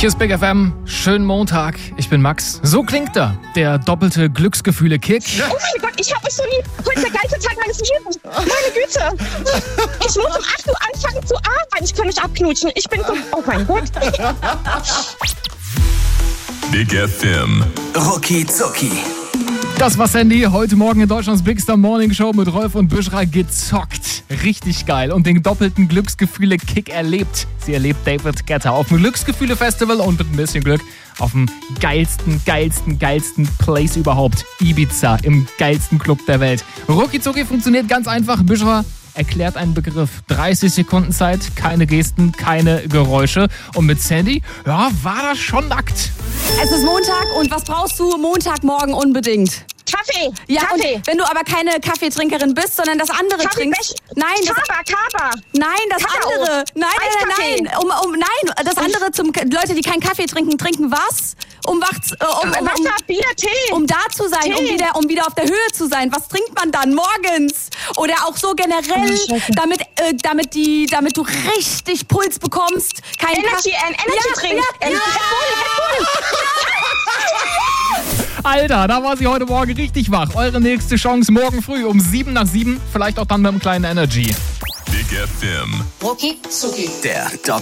Hier ist Big FM, schönen Montag, ich bin Max. So klingt er, der doppelte Glücksgefühle-Kick. Oh mein Gott, ich hab euch so lieb. Heute ist der geilste Tag meines Lebens. Meine Güte. Ich muss um 8 Uhr anfangen zu arbeiten. Ich kann mich abknutschen. Ich bin so... Oh mein Gott. Big FM. Rucki Zucki. Das war Sandy, heute Morgen in Deutschlands Big Star Morning Show mit Rolf und Büschra gezockt. Richtig geil und den doppelten Glücksgefühle-Kick erlebt. Sie erlebt David Guetta auf dem Glücksgefühle-Festival und mit ein bisschen Glück auf dem geilsten Place überhaupt. Ibiza, im geilsten Club der Welt. Rucki Zucki funktioniert ganz einfach. Büschra erklärt einen Begriff. 30 Sekunden Zeit, keine Gesten, keine Geräusche. Und mit Sandy, ja, war das schon nackt. Es ist Montag und was brauchst du Montagmorgen unbedingt? Kaffee. Ja, Kaffee. und wenn du aber keine Kaffeetrinkerin bist, sondern das andere trinkst. Nein, Kaba. Nein, das Kakao. andere. Nein. Nein, das andere Leute, die keinen Kaffee trinken, trinken was? Wasser, Bier, Tee. Um da zu sein, um wieder auf der Höhe zu sein. Was trinkt man dann morgens? Oder auch so generell, damit du richtig Puls bekommst. Kein Energy-Drink. Ja. Alter, da war sie heute Morgen richtig wach. Eure nächste Chance morgen früh um 7:07. Vielleicht auch dann mit einem kleinen Energy. Big FM. Der